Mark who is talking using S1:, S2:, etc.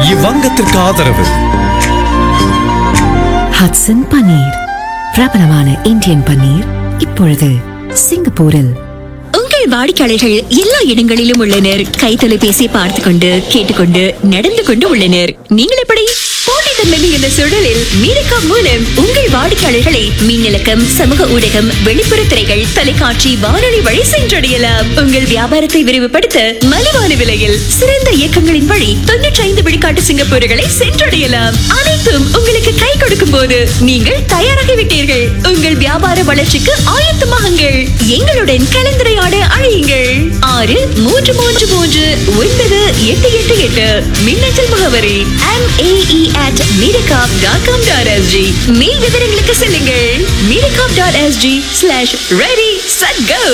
S1: இவ்வங்கத்திற்கு ஆதரவு
S2: ஹட்சன் பன்னீர், பிரபலமான இந்தியன் பன்னீர், இப்பொழுது சிங்கப்பூரில்.
S3: உங்கள் வாடிக்கையாளர்கள் எல்லா இடங்களிலும் உள்ளனர். கை தொலைபேசி பார்த்து கொண்டு, கேட்டுக்கொண்டு, நடந்து கொண்டு உள்ளனர். நீங்கள் எப்படி? போட்டித்தன்மை இந்த சூழலில் மீடிகா மூலம் உங்கள் வாடிக்கையாளர்களை மின்னலக்கம், சமூக ஊடகம், வெளிப்புற திரைகள், தொலைக்காட்சி, வானொலி வழி சென்றடையலாம். உங்கள் வியாபாரத்தை விரிவுபடுத்த மலிவான விலையில் சிறந்த இயக்கங்களின் வழி 95 விழுக்காட்டு சிங்கப்பூர்களை சென்றடையலாம். அனைத்தும் உங்களுக்கு கை கொடுக்கும் போது நீங்கள் தயாராகிவிட்டீர்கள். உங்கள் வியாபார வளர்ச்சிக்கு ஆயத்தமாகுங்கள். எங்களுடன் கலந்துரையாட அழையுங்கள். 63339888 மின்னஞ்சல் முகவரி mae@medicom.com.sg. மேல் விவரங்களுக்கு செல்லுங்கள். medicom.sg/ready set go.